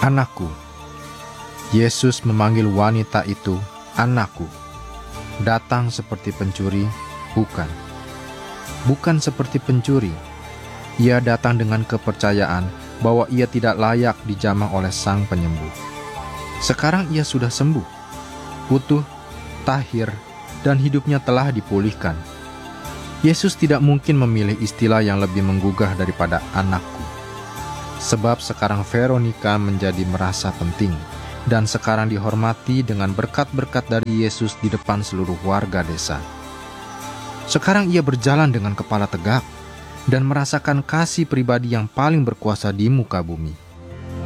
Anakku. Yesus memanggil wanita itu anakku. Datang seperti pencuri, bukan. Bukan seperti pencuri. Ia datang dengan kepercayaan bahwa ia tidak layak dijamah oleh Sang Penyembuh. Sekarang ia sudah sembuh, utuh, tahir, dan hidupnya telah dipulihkan. Yesus tidak mungkin memilih istilah yang lebih menggugah daripada anakku. Sebab sekarang Veronica menjadi merasa penting, dan sekarang dihormati dengan berkat-berkat dari Yesus di depan seluruh warga desa. Sekarang ia berjalan dengan kepala tegak, dan merasakan kasih pribadi yang paling berkuasa di muka bumi.